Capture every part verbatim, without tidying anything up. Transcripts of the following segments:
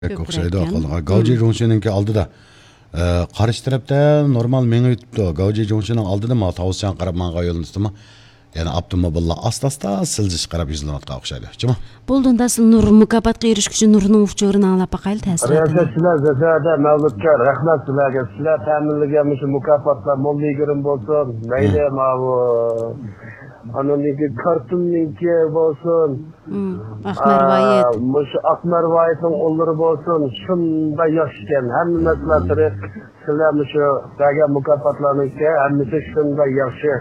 o'xshaydi aqlga. Gauji Jonshiningki oldida qarish tarafda normal menga yutibdi. Gauji Jonshining oldida ma tavsiyan qarab menga yo'lnisdimi? Yani avtomobillar asta-asta siljish qarab yuzlanatqa o'xshaydi. Chimi? Bo'ldinda siz nur mukofotga erishish uchun nurning uchorini anglab baqayli ta'sir etdi. Riyosatchilar zazada Mavludga rahmat sizlarga. Sizlar ta'minlagan shu mukofotlar molligirim bo'lsin. Mayli ma bu anoniki kartunninki bo'lsin. Aqmarvoyet. Mush Aqmarvoyetning o'llari bo'lsin. Shunda yoshgan hamma narsalar sizlar shu daga mukofotlarniki hammasi shunda yaxshi.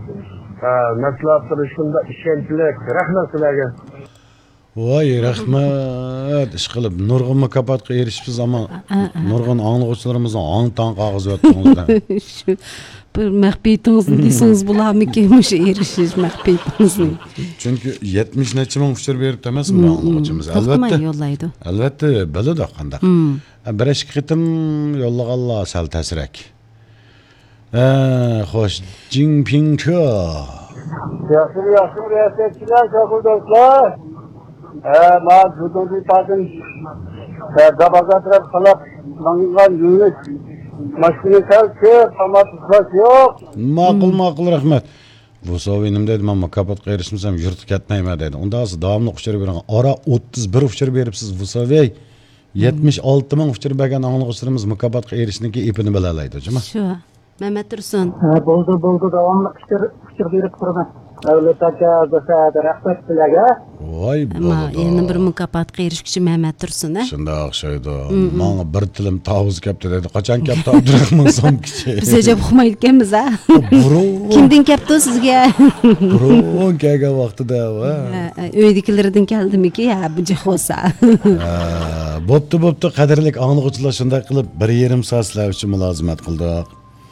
Naslatlar shunda ishonchlik. Rahmat sizlarga. Voy rahmat. Ish qilib nurg'un mukofotga erishibsiz, ammo nurg'un anglovchilarimizning ong tong qog'oz yotganingizda. Shu bir mahbiyatingizni desangiz bo'larmikin o'sha erishish mahbiyatingizni. Chunki yetmish necha ming uchur berib emasmi anglovchimiz? Albatta. Yo'llaydi. Albatta, biladi qanday. Bir ish qitim yo'llaganlar sal tasrak. Ha, xo'sh, Jinping cho. Yaxshi, yaxshi riyosatchilar, shogirdlar. Ha, men bugungi ta'til dabagatlar qilib mangan yunus mashinalar ko'p, tomatlar yo'q. Ma'qul, ma'qul, rahmat. Bu so'vinim dedi, men mukofotga erishmasam yurt ketmayman dedi. Unda siz davomli uchur bergan. Ora o'ttiz bir uchur beribsiz bu so'vey. yetmish olti ming uchur bergan anglovchilarimiz mukofotga erishniki ipini bilalaydi, jimi? Shu. Mehmet Tursun. Ha, bo'ldi, bo'ldi, davomli uchur uchur berib turaman. Davlat aka, zafar rahmat sizlarga. Voy, bo'ldi. Yana bir mukofotga erishguchi Mehmet Tursun, ha? Shunda o'xshaydi. Menga bir tilim tavuz kelibdi dedi. Qachon kelibdi Abdurahmon Somkichi? Biz ajab uqmayotganmiz, ha? Kimdan kelibdi sizga? Biron kelgan vaqtida, va. Uydagilardan keldimiki, ha, bu jihosa. Bo'pti, bo'pti, qadrli anglovchilar shunday qilib bir yarim soat sizlar uchun mulozimat qildik.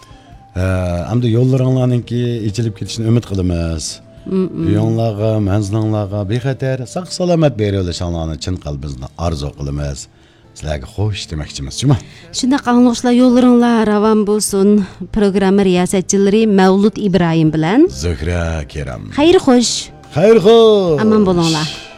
Hamda yo'llaringlarningki ichilib ketishini umid qilamiz. Uyinglarga, manzilinglarga bexatar, sog' salomat berilishinglarni chin qalbimizdan orzu qilamiz. Sizlarga xo'sh demoqchimiz, chimi? Shunday anglovchilar yo'llaringlar ravon bo'lsin. Programma riyosatchilari Mavlud Ibrohim bilan Zuhra Keram. Xayr xo'sh. Xayr xo'sh. Aman bo'linglar.